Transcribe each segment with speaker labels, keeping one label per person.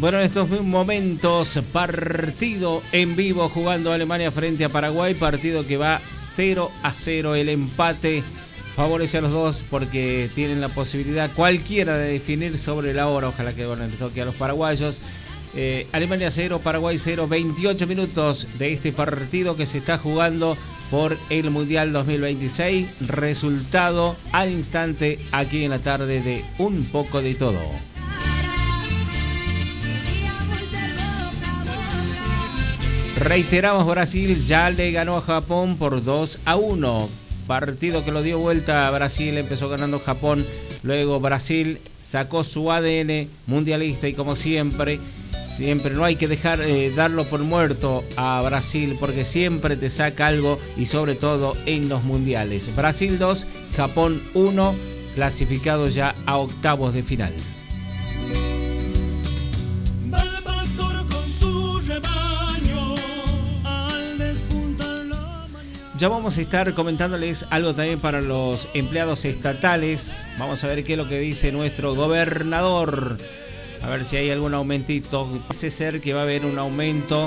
Speaker 1: Bueno, en estos momentos, partido en vivo jugando Alemania frente a Paraguay, partido que va 0-0. El empate favorece a los dos porque tienen la posibilidad cualquiera de definir sobre la hora. Ojalá que le toque a los paraguayos. Alemania 0, Paraguay 0, 28 minutos de este partido que se está jugando por el Mundial 2026. Resultado al instante aquí en la tarde de Un Poco de Todo. Reiteramos, Brasil ya le ganó a Japón por 2-1. Partido que lo dio vuelta a Brasil, empezó ganando Japón. Luego Brasil sacó su ADN mundialista y como siempre no hay que dejar darlo por muerto a Brasil porque siempre te saca algo y sobre todo en los mundiales. Brasil 2, Japón 1, clasificado ya a octavos de final. Ya vamos a estar comentándoles algo también para los empleados estatales. Vamos a ver qué es lo que dice nuestro gobernador. A ver si hay algún aumentito. Parece ser que va a haber un aumento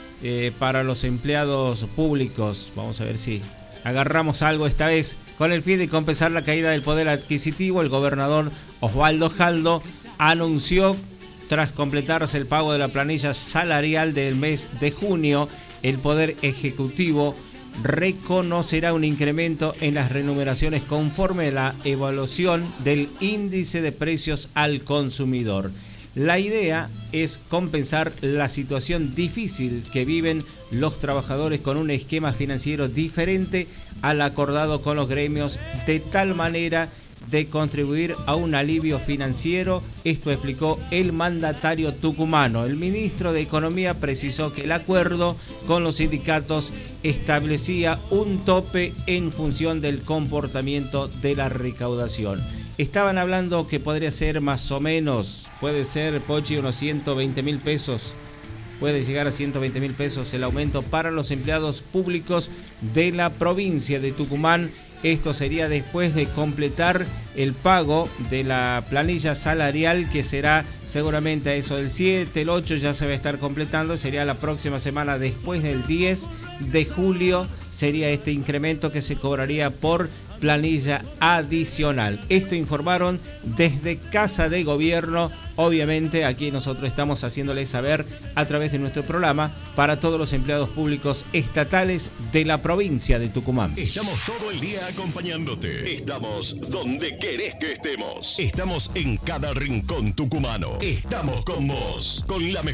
Speaker 1: para los empleados públicos. Vamos a ver si agarramos algo esta vez. Con el fin de compensar la caída del poder adquisitivo, el gobernador Osvaldo Jaldo anunció, tras completarse el pago de la planilla salarial del mes de junio, el Poder Ejecutivo reconocerá un incremento en las remuneraciones conforme a la evaluación del índice de precios al consumidor. La idea es compensar la situación difícil que viven los trabajadores con un esquema financiero diferente al acordado con los gremios, de tal manera de contribuir a un alivio financiero. Esto explicó el mandatario tucumano. El ministro de Economía precisó que el acuerdo con los sindicatos establecía un tope en función del comportamiento de la recaudación. Estaban hablando que podría ser más o menos, puede ser, Pochi, unos 120.000 pesos. Puede llegar a 120.000 pesos el aumento para los empleados públicos de la provincia de Tucumán. Esto sería después de completar el pago de la planilla salarial, que será seguramente a eso del 7, el 8 ya se va a estar completando. Sería la próxima semana, después del 10 de julio, sería este incremento que se cobraría por planilla adicional. Esto informaron desde Casa de Gobierno. Obviamente aquí nosotros estamos haciéndoles saber a través de nuestro programa para todos los empleados públicos estatales de la provincia de Tucumán.
Speaker 2: Estamos todo el día acompañándote. Estamos donde querés que estemos. Estamos en cada rincón tucumano. Estamos con vos, con la mejor